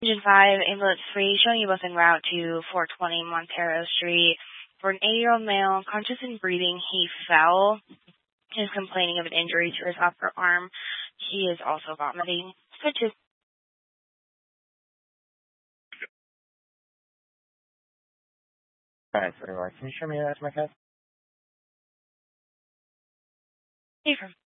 Engine 5, ambulance 3, showing you both en route to 420 Montero Street. For an 80-year-old male, conscious and breathing, he fell. He is complaining of an injury to his upper arm. He is also vomiting. Switches. Alright, so can you show me that, my cat? Affirm.